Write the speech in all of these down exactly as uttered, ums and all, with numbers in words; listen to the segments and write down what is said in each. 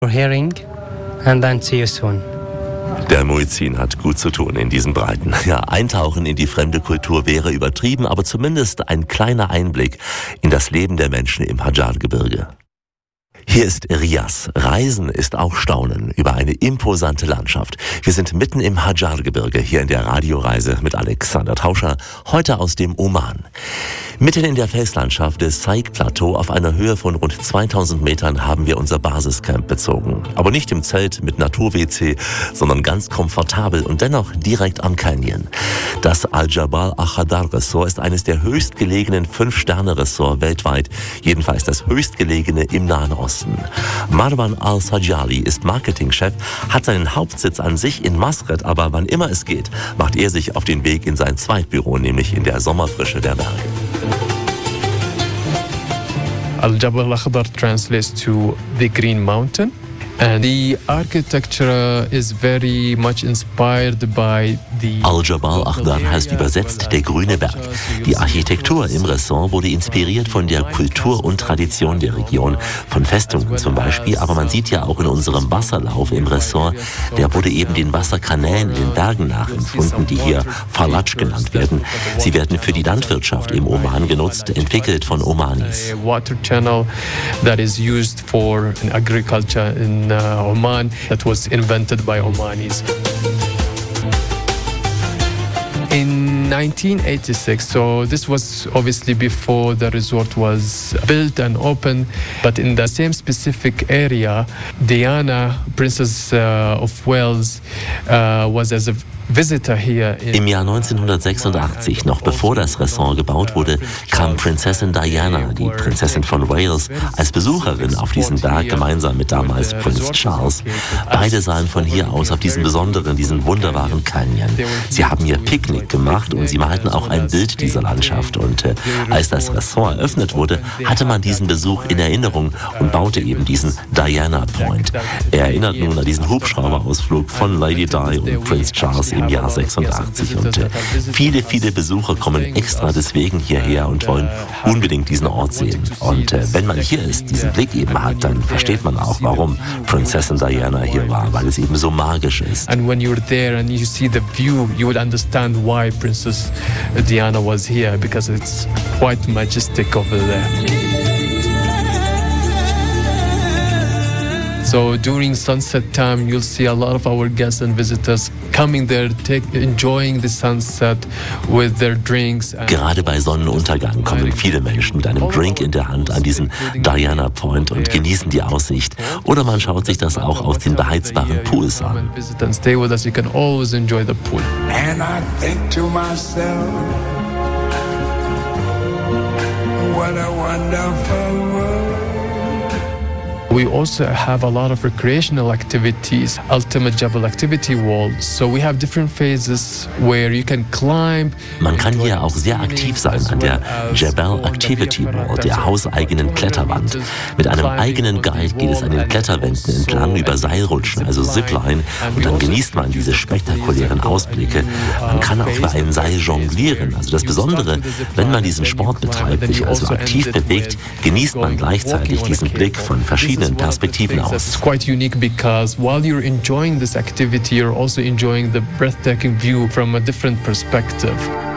for hearing and then see you soon. Der Muezzin hat gut zu tun in diesen Breiten. Ja, eintauchen in die fremde Kultur wäre übertrieben, aber zumindest ein kleiner Einblick in das Leben der Menschen im Hadjar-Gebirge. Hier ist Rias. Reisen ist auch Staunen über eine imposante Landschaft. Wir sind mitten im Hadjar-Gebirge, hier in der Radioreise mit Alexander Tauscher, heute aus dem Oman. Mitten in der Felslandschaft des Saik-Plateau auf einer Höhe von rund zweitausend Metern haben wir unser Basiscamp bezogen. Aber nicht im Zelt mit Natur-W C, sondern ganz komfortabel und dennoch direkt am Canyon. Das Al-Jabal Al-Khadar Resort ist eines der höchstgelegenen Fünf-Sterne-Ressorts weltweit, jedenfalls das höchstgelegene im Nahen Osten. Marwan Al-Sajali ist Marketingchef, hat seinen Hauptsitz an sich in Masret, aber wann immer es geht, macht er sich auf den Weg in sein Zweitbüro, nämlich in der Sommerfrische der Berge. Al-Jabal Al-Khadar translates to the Green Mountain. And the architecture is very much inspired by the Al-Jabal Al-Khadar heißt übersetzt der grüne Berg. Die Architektur im Ressort wurde inspiriert von der Kultur und Tradition der Region, von Festungen zum Beispiel, aber man sieht ja auch in unserem Wasserlauf im Ressort, der wurde eben den Wasserkanälen in den Bergen nachempfunden, die hier Falatsch genannt werden. Sie werden für die Landwirtschaft im Oman genutzt, entwickelt von Omanis. Water channel that is used for agriculture in Uh, Oman, that was invented by Omanis. In nineteen eighty-six, so this was obviously before the resort was built and opened, but in the same specific area, Diana, Princess uh, of Wales, uh, was as a visitor here. Im Jahr neunzehnhundertsechsundachtzig, noch bevor das Ressort gebaut wurde, kam Prinzessin Diana, die Prinzessin von Wales, als Besucherin auf diesen Berg gemeinsam mit damals Prinz Charles. Beide sahen von hier aus auf diesen besonderen, diesen wunderbaren Canyon. Sie haben hier Picknick gemacht und sie malten auch ein Bild dieser Landschaft. Und äh, als das Ressort eröffnet wurde, hatte man diesen Besuch in Erinnerung und baute eben diesen Diana Point. Er erinnert nun an diesen Hubschrauberausflug von Lady Di und Prinz Charles im Jahr sechsundachtzig. Und äh, viele, viele Besucher kommen extra deswegen hierher und wollen unbedingt diesen Ort sehen. Und äh, wenn man hier ist, diesen Blick eben hat, dann versteht man auch, warum Prinzessin Diana hier war, weil es eben so magisch ist. And when you're there and you see the view, you will understand why Princess Diana was here, because it's quite majestic over there. So during sunset time, you'll see a lot of our guests and visitors coming there, take, enjoying the sunset with their drinks. Gerade bei Sonnenuntergang kommen viele Menschen mit einem Drink in der Hand an diesen Diana Point und genießen die Aussicht. Oder man schaut sich das auch aus den beheizbaren Pools an. And stay with us, you can always enjoy the pool. And I think to myself, what a wonderful world. We also have a lot of recreational activities, Ultimate Jabal Activity Wall. So we have different phases where you can climb. Man kann hier auch sehr aktiv sein an der Jabal Activity Wall, der hauseigenen Kletterwand. Mit einem eigenen Guide geht es an den Kletterwänden entlang über Seilrutschen, also Zipline, und dann genießt man diese spektakulären Ausblicke. Man kann auch über ein Seil jonglieren. Also das Besondere, wenn man diesen Sport betreibt, sich also aktiv bewegt, genießt man gleichzeitig diesen Blick von verschiedenen Perspektiven aus. It's quite unique because while you're enjoying this activity, you're also enjoying the breathtaking view from a different perspective.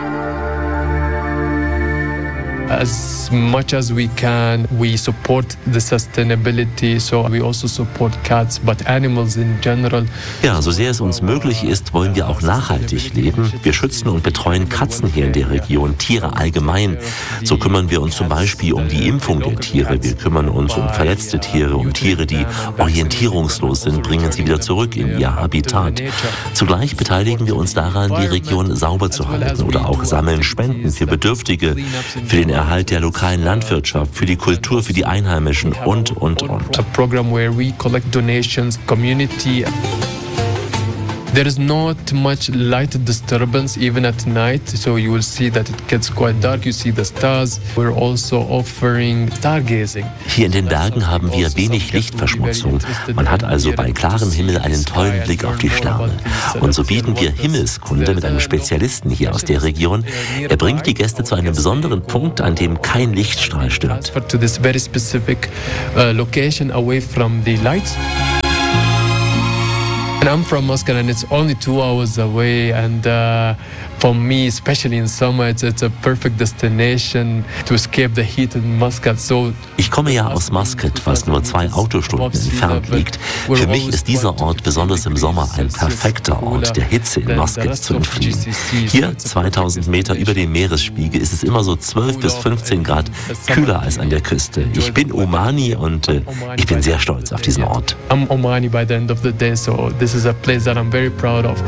As much as we can, we support the sustainability, so we also support cats, but animals in general. Ja, so sehr es uns möglich ist, wollen wir auch nachhaltig leben. Wir schützen und betreuen Katzen hier in der Region, Tiere allgemein. So kümmern wir uns zum Beispiel um die Impfung der Tiere. Wir kümmern uns um verletzte Tiere, um Tiere, die orientierungslos sind, bringen sie wieder zurück in ihr Habitat. Zugleich beteiligen wir uns daran, die Region sauber zu halten oder auch sammeln Spenden für Bedürftige, für den Erhalt der lokalen Landwirtschaft, für die Kultur, für die Einheimischen und, und, und. A program where we collect donations, community. There is not much light disturbance even at night, so you will see that it gets quite dark. You see the stars. We're also offering stargazing. Hier in den Bergen haben wir wenig Lichtverschmutzung. Man hat also bei klarem Himmel einen tollen Blick auf die Sterne. Und so bieten wir Himmelskunde mit einem Spezialisten hier aus der Region. Er bringt die Gäste zu einem besonderen Punkt, an dem kein Lichtstrahl stört. To this very specific uh, location away from the lights. And I'm from Muscat, and it's only two hours away. And uh, for me, especially in summer, it's, it's a perfect destination to escape the heat in Muscat. So ich komme ja aus Muscat, was nur zwei Autostunden entfernt liegt. Für mich ist dieser Ort besonders im Sommer ein perfekter Ort, der Hitze in Muscat zu entfliehen. Hier, zweitausend Meter über dem Meeresspiegel, ist es immer so zwölf bis fünfzehn Grad kühler als an der Küste. Ich bin Omani und äh, ich bin sehr stolz auf diesen Ort. I'm Omani by the end of the day, so this is a place that I'm very proud of.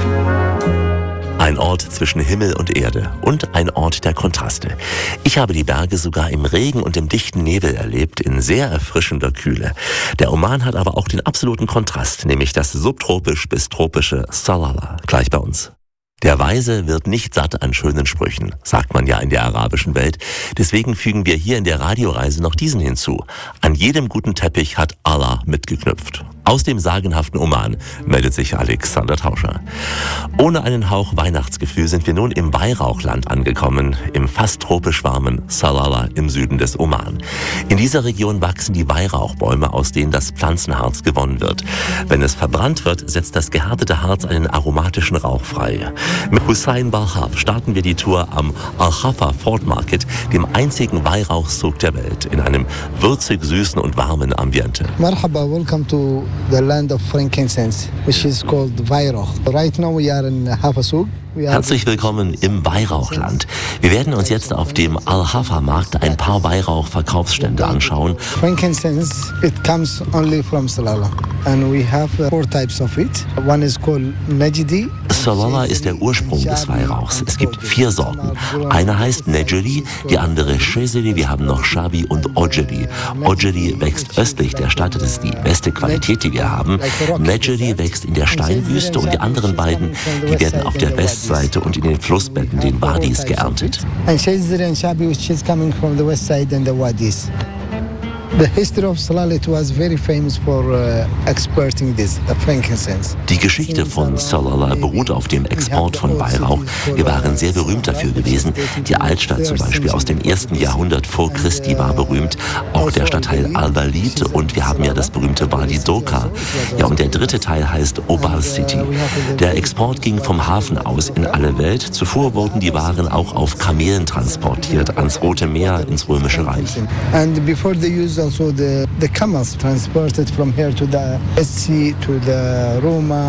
Ein Ort zwischen Himmel und Erde und ein Ort der Kontraste. Ich habe die Berge sogar im Regen und im dichten Nebel erlebt, in sehr erfrischender Kühle. Der Oman hat aber auch den absoluten Kontrast, nämlich das subtropisch bis tropische Salalah, gleich bei uns. Der Weise wird nicht satt an schönen Sprüchen, sagt man ja in der arabischen Welt. Deswegen fügen wir hier in der Radioreise noch diesen hinzu. An jedem guten Teppich hat Allah mitgeknüpft. Aus dem sagenhaften Oman meldet sich Alexander Tauscher. Ohne einen Hauch Weihnachtsgefühl sind wir nun im Weihrauchland angekommen, im fast tropisch warmen Salalah im Süden des Oman. In dieser Region wachsen die Weihrauchbäume, aus denen das Pflanzenharz gewonnen wird. Wenn es verbrannt wird, setzt das gehärtete Harz einen aromatischen Rauch frei. Mit Hussein Balhaf starten wir die Tour am Al-Khafa Fort Market, dem einzigen Weihrauchszug der Welt, in einem würzig süßen und warmen Ambiente. Marhaba, welcome to the land of frankincense, which is called Weihrauch. Right now we are in Hafasug. Herzlich willkommen im Weihrauchland. Wir werden uns jetzt auf dem Al-Khafa-Markt ein paar Weihrauch-Verkaufsstände anschauen. Frankincense, it comes only from Salalah. And we have four types of it. One is called Najdi. Salalah ist der Ursprung des Weihrauchs. Es gibt vier Sorten. Eine heißt Nejeli, die andere Shezeli, wir haben noch Shabi und Ojeli. Ojeli wächst östlich der Stadt, das ist die beste Qualität, die wir haben. Nejeli wächst in der Steinwüste und die anderen beiden, die werden auf der Westseite und in den Flussbetten, den Wadis, geerntet. And Shezeli and Shabi, which is coming from the west side and the Wadis. The history of Salalah, it was very famous for uh, exporting this, the frankincense. Die Geschichte von Salalah beruht auf dem Export von Weihrauch. Wir waren sehr berühmt dafür gewesen. Die Altstadt zum Beispiel aus dem ersten Jahrhundert vor Christi war berühmt. Auch der Stadtteil Al-Balid und wir haben ja das berühmte Wadi Doka. Ja, und der dritte Teil heißt Obal City. Der Export ging vom Hafen aus in alle Welt. Zuvor wurden die Waren auch auf Kamelen transportiert, ans Rote Meer, ins Römische Reich. And before the use also the, the camels transported from here to the Sea, to the Roma.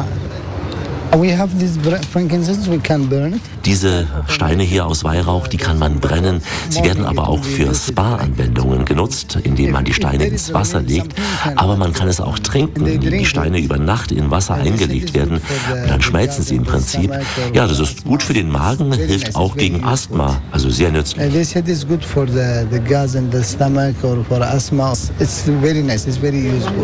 We have this frankincense, we can burn it. Diese Steine hier aus Weihrauch, die kann man brennen. Sie werden aber auch für Spa-Anwendungen genutzt, indem man die Steine ins Wasser legt. Aber man kann es auch trinken, indem die Steine über Nacht in Wasser eingelegt werden. Und dann schmelzen sie im Prinzip. Ja, das ist gut für den Magen, hilft auch gegen Asthma, also sehr nützlich. They said it's good for the, the gas in the stomach or for asthma. It's very nice, it's very useful.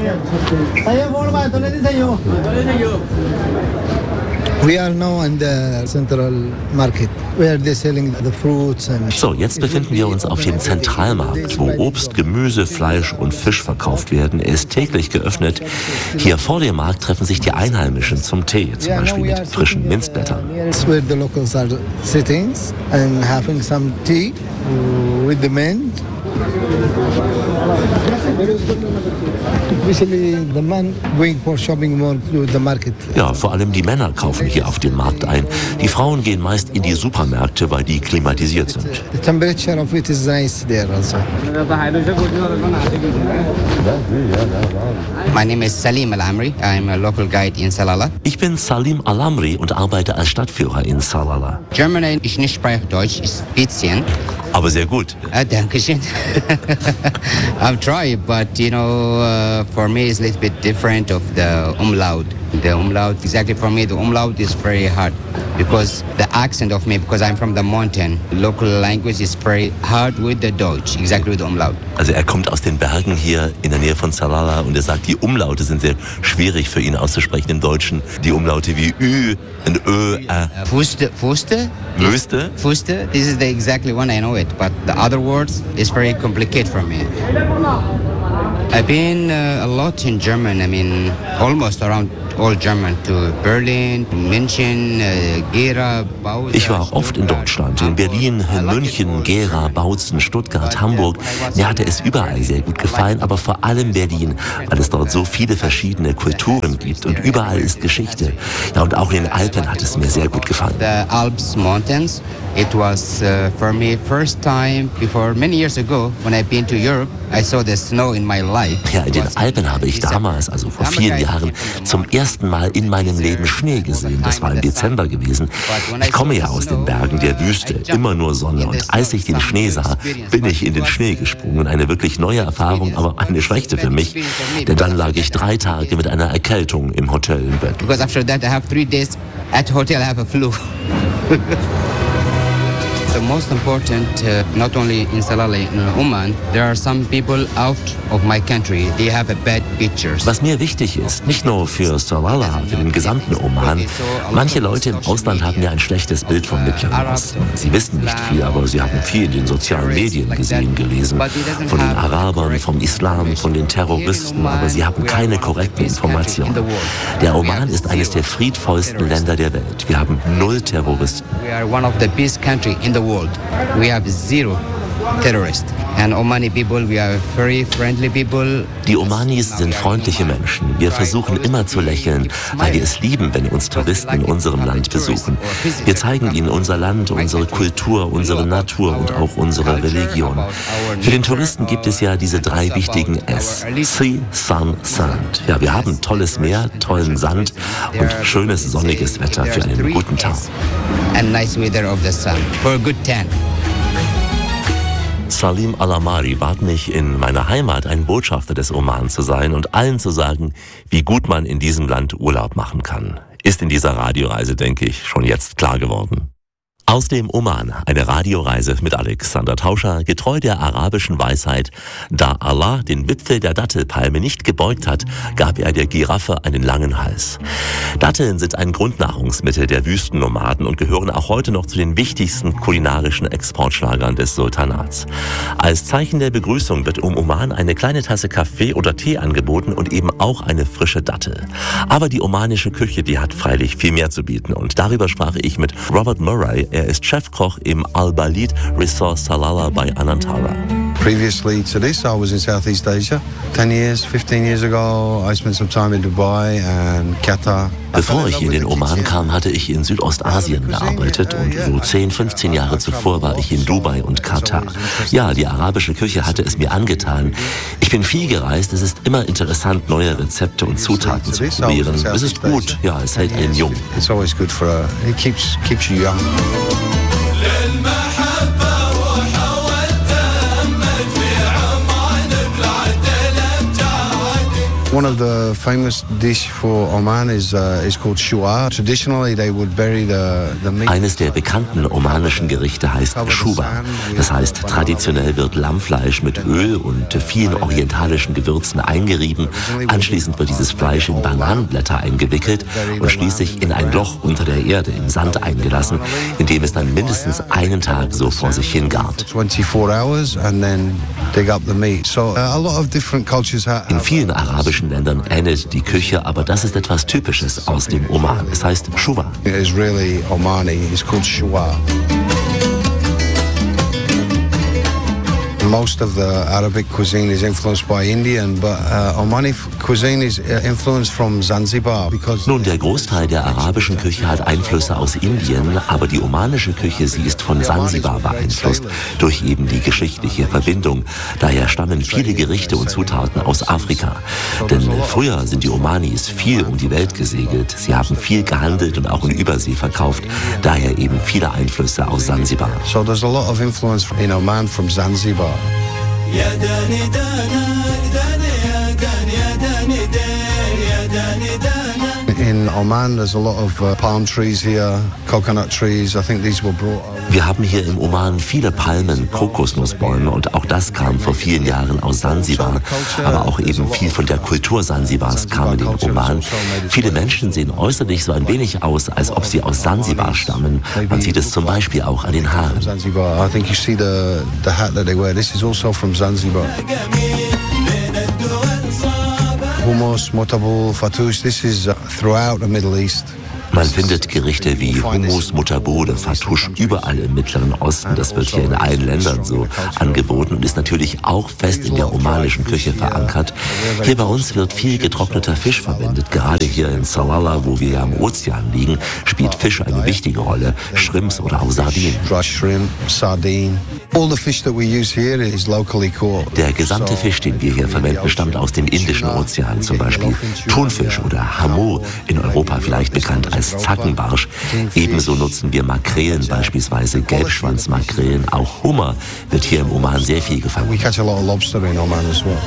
We are now in the central market, where they're selling the fruits and... So, jetzt befinden wir uns auf dem Zentralmarkt, wo Obst, Gemüse, Fleisch und Fisch verkauft werden. Er ist täglich geöffnet. Hier vor dem Markt treffen sich die Einheimischen zum Tee, zum Beispiel mit frischen Minzblättern. It's where the locals are sitting and having some tea with the men. Ja, vor allem die Männer kaufen hier auf dem Markt ein. Die Frauen gehen meist in die Supermärkte, weil die klimatisiert sind. The temperature of it is nice there also. My name is Salim Al-Amri. I'm a local guide in Salalah. Ich bin Salim Al-Amri und arbeite als Stadtführer in Salalah. German, ich nicht spreche Deutsch, ist ein bisschen. Aber sehr gut. Uh, danke schön. I've tried, but you know, uh, for me it's a little bit different of the umlaut. The umlaut, exactly for me, the umlaut is very hard because the accent of me, because I'm from the mountain, local language is very hard with the Deutsch, exactly with the umlaut. Also er kommt aus den Bergen hier in der Nähe von Salalah und er sagt, die Umlaute sind sehr schwierig für ihn auszusprechen im Deutschen. Die Umlaute wie Ü und Ö, Ä. Fuste, Fuste? Müsste? Fuste, this is the exactly one I know it, but the other words is very complicated for me. I've been uh, a lot in German. I mean, almost around all German, to Berlin, München, uh, Gera, Bautzen. Ich war oft in Deutschland, in Berlin, in München, Gera, Bautzen, Stuttgart, Hamburg. Mir hatte es überall sehr gut gefallen, aber vor allem Berlin, weil es dort so viele verschiedene Kulturen gibt und überall ist Geschichte. Ja, und auch in den Alpen hat es mir sehr gut gefallen. The Alps mountains. It was uh, for me first time before many years ago when I've been to Europe. I saw the snow in my life. Ja, in den Alpen habe ich damals, also vor vielen Jahren, zum ersten Mal in meinem Leben Schnee gesehen. Das war im Dezember gewesen. Ich komme ja aus den Bergen der Wüste, immer nur Sonne. Und als ich den Schnee sah, bin ich in den Schnee gesprungen. Eine wirklich neue Erfahrung, aber eine schlechte für mich. Denn dann lag ich drei Tage mit einer Erkältung im Hotel im Bett. Because after that I have three days at hotel I have a flu. The most important, uh, not only in Salalah, in Oman, there are some people out of my country, they have a bad pictures. Was mir wichtig ist, nicht nur für Salalah, für den gesamten Oman, manche Leute im Ausland haben ja ein schlechtes Bild vom Mittleren Osten. Sie wissen nicht viel, aber sie haben viel in den sozialen Medien gesehen, gelesen. Von den Arabern, vom Islam, von den Terroristen, aber sie haben keine korrekten Informationen. Der Oman ist eines der friedvollsten Länder der Welt. Wir haben null Terroristen. We are one of the peace country in the world. We have zero terrorists. And Omani people, we are very friendly people. Die Omanis sind freundliche Menschen. Wir versuchen immer zu lächeln, weil wir es lieben, wenn uns Touristen in unserem Land besuchen. Wir zeigen ihnen unser Land, unsere Kultur, unsere Natur und auch unsere Religion. Für den Touristen gibt es ja diese drei wichtigen S. Sea, Sun, Sand. Ja, wir haben tolles Meer, tollen Sand und schönes sonniges Wetter für einen guten Tag. And nice weather of the sun for a good tan. Salim Al-Amari bat mich, in meiner Heimat ein Botschafter des Oman zu sein und allen zu sagen, wie gut man in diesem Land Urlaub machen kann. Ist in dieser Radioreise, denke ich, schon jetzt klar geworden. Aus dem Oman, eine Radioreise mit Alexander Tauscher, getreu der arabischen Weisheit: Da Allah den Wipfel der Dattelpalme nicht gebeugt hat, gab er der Giraffe einen langen Hals. Datteln sind ein Grundnahrungsmittel der Wüstennomaden und gehören auch heute noch zu den wichtigsten kulinarischen Exportschlagern des Sultanats. Als Zeichen der Begrüßung wird im Oman eine kleine Tasse Kaffee oder Tee angeboten und eben auch eine frische Dattel. Aber die omanische Küche, die hat freilich viel mehr zu bieten und darüber sprach ich mit Robert Murray. Er ist Chefkoch im Al-Balid Resort Salalah bei Anantara. Previously to this, I was in Southeast Asia. ten years, fifteen years ago, I spent some time in Dubai and Qatar. Bevor ich in den Oman kam, hatte ich in Südostasien gearbeitet und so zehn, fünfzehn Jahre zuvor war ich in Dubai und Katar. Ja, die arabische Küche hatte es mir angetan. Ich bin viel gereist, es ist immer interessant, neue Rezepte und Zutaten zu probieren. Es ist gut, ja, es hält einen jung. It's always good for a, it keeps keeps you young. One of the famous dish for Oman is uh, is called shuwa. Traditionally, they would bury the the meat. Eines der bekannten omanischen Gerichte heißt Shuwa. Das heißt, traditionell wird Lammfleisch mit Öl und vielen orientalischen Gewürzen eingerieben. Anschließend wird dieses Fleisch in Bananenblätter eingewickelt und schließlich in ein Loch unter der Erde im Sand eingelassen, in dem es dann mindestens einen Tag so vor sich hin gart. twenty-four hours and then dig up the meat. So uh, a lot of different cultures have. In vielen arabischen Ländern ähnelt die Küche, aber das ist etwas Typisches aus dem Oman. Es heißt Shuwa. It is really Omani. It's called shuwa. Most of the Arabic cuisine is influenced by Indian, but uh, Omani cuisine is influenced from Zanzibar. Because Nun, der Großteil der arabischen Küche hat Einflüsse aus Indien, aber die omanische Küche, sie ist von Zanzibar beeinflusst, durch eben die geschichtliche Verbindung. Daher stammen viele Gerichte und Zutaten aus Afrika. Denn früher sind die Omanis viel um die Welt gesegelt, sie haben viel gehandelt und auch in Übersee verkauft, daher eben viele Einflüsse aus Zanzibar. So there's a lot of influence in Oman from Zanzibar. يا داني دانا داني يا داني يا داني دان يا داني دانا. In Oman there's a lot of uh, palm trees here, coconut trees. I think these were brought over. Wir haben hier im Oman viele Palmen, Kokosnussbäume und auch das kam vor vielen Jahren aus Sansibar. Aber auch eben viel von der Kultur Sansibars kam in den Oman. Viele Menschen sehen äußerlich so ein wenig aus, als ob sie aus Sansibar stammen. Man sieht es zum Beispiel auch an den Haaren. I think you see the the hat that they wear. This is also from Zanzibar. جميل بين الدول hummus, mutabul, fatoush. This is uh, throughout the Middle East. Man findet Gerichte wie Hummus, Mutabule, Fatoush überall im Mittleren Osten. Das wird hier in allen Ländern so angeboten und ist natürlich auch fest in der omanischen Küche verankert. Hier bei uns wird viel getrockneter Fisch verwendet. Gerade hier in Salalah, wo wir ja am Ozean liegen, spielt Fisch eine wichtige Rolle. Shrimps oder auch Sardinen. Der gesamte Fisch, den wir hier verwenden, stammt aus dem Indischen Ozean. Zum Beispiel Thunfisch oder Hamu, in Europa vielleicht bekannt als Zackenbarsch. Ebenso nutzen wir Makrelen, beispielsweise Gelbschwanzmakrelen. Auch Hummer wird hier im Oman sehr viel gefangen. We catch a lot of lobster in Oman as well.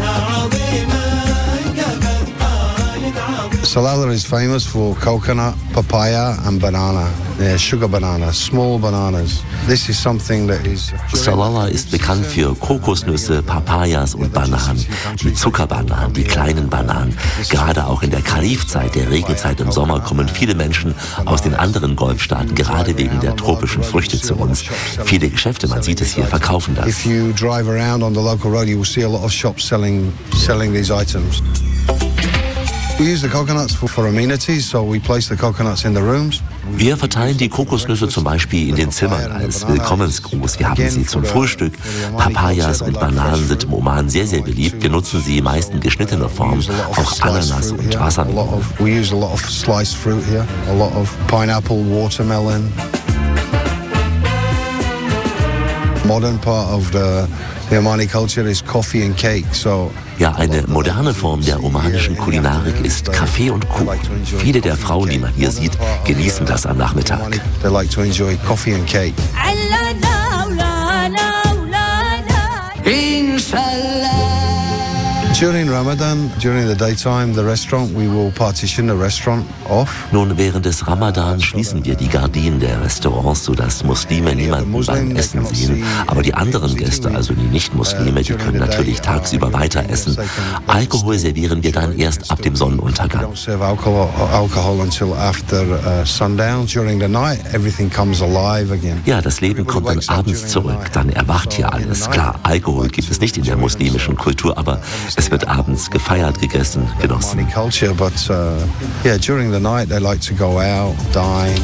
Salalah is famous for coconut, papaya and banana. Yeah, sugar bananas, small bananas. This is something that is... Salalah ist bekannt für Kokosnüsse, Papayas und Bananen. Die Zuckerbananen, die kleinen Bananen. Gerade auch in der Kalifzeit, der Regenzeit im Sommer, kommen viele Menschen aus den anderen Golfstaaten, gerade wegen der tropischen Früchte zu uns. Viele Geschäfte, man sieht es hier, verkaufen das. If you drive around on the local road, you will see a lot of shops selling, selling these items. We use the coconuts for, for amenities, so we place the coconuts in the rooms. Wir verteilen die Kokosnüsse zum Beispiel in den Zimmern als Willkommensgruß. Wir haben sie zum Frühstück. Papayas und Bananen sind im Oman sehr, sehr beliebt. Wir nutzen sie meist in geschnittener Form, auch Ananas und Wassermelone. We use a lot of sliced fruit here, a lot of pineapple, watermelon. Modern part of the, the Omani culture is coffee and cake, so... Ja, eine moderne Form der omanischen Kulinarik ist Kaffee und Kuchen. Viele der Frauen, die man hier sieht, genießen das am Nachmittag. They like to enjoy coffee and cake. During Ramadan, during the daytime, the restaurant, we will partition the restaurant off. Nun, während des Ramadan schließen wir die Gardinen der Restaurants, sodass Muslime niemanden beim Essen sehen. Aber die anderen Gäste, also die Nicht-Muslime, die können natürlich tagsüber weiter essen. Alkohol servieren wir dann erst ab dem Sonnenuntergang. We don't serve alcohol, alcohol until after uh, sundown. During the night, everything comes alive again. Ja, das Leben kommt dann abends zurück. Dann erwacht hier alles. Klar, Alkohol gibt es nicht in der muslimischen Kultur, aber es wird abends gefeiert, gegessen, genossen. Culture, but uh, yeah, during the night they like to go out, dine.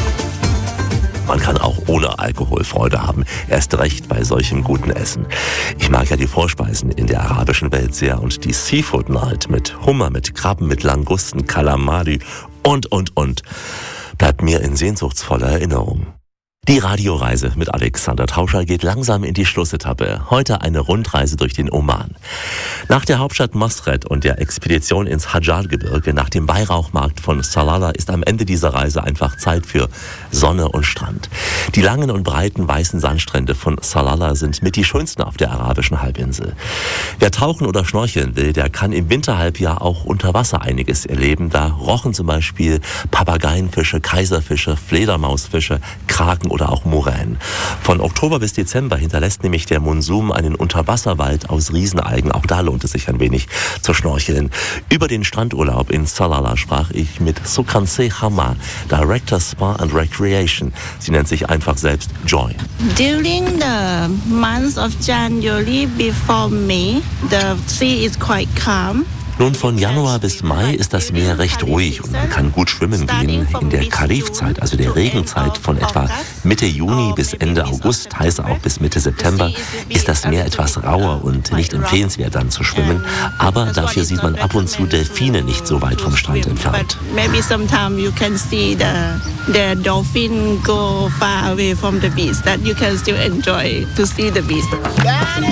Man kann auch ohne Alkohol Freude haben, erst recht bei solchem guten Essen. Ich mag ja die Vorspeisen in der arabischen Welt sehr und die Seafood Night mit Hummer, mit Krabben, mit Langusten, Kalamari und, und, und bleibt mir in sehnsuchtsvoller Erinnerung. Die Radioreise mit Alexander Tauscher geht langsam in die Schlussetappe. Heute eine Rundreise durch den Oman. Nach der Hauptstadt Masret und der Expedition ins Hadjar-Gebirge, nach dem Weihrauchmarkt von Salalah, ist am Ende dieser Reise einfach Zeit für Sonne und Strand. Die langen und breiten weißen Sandstrände von Salalah sind mit die schönsten auf der arabischen Halbinsel. Wer tauchen oder schnorcheln will, der kann im Winterhalbjahr auch unter Wasser einiges erleben. Da rochen zum Beispiel Papageienfische, Kaiserfische, Fledermausfische, Kraken oder auch Muränen. Von Oktober bis Dezember hinterlässt nämlich der Monsum einen Unterwasserwald aus Riesenalgen. Auch da lohnt es sich ein wenig zu schnorcheln. Über den Strandurlaub in Salalah sprach ich mit Sukanseh Hama, Director Spa and Recreation. Sie nennt sich einfach selbst Joy. During the months of January before May, the sea is quite calm. Nun, von Januar bis Mai ist das Meer recht ruhig und man kann gut schwimmen gehen. In der Kalifzeit, also der Regenzeit von etwa Mitte Juni bis Ende August, heißt auch bis Mitte September, ist das Meer etwas rauer und nicht empfehlenswert dann zu schwimmen. Aber dafür sieht man ab und zu Delfine nicht so weit vom Strand entfernt. Maybe sometimes you can see the the dolphin go far away from the beach, that you can still enjoy to see the beach.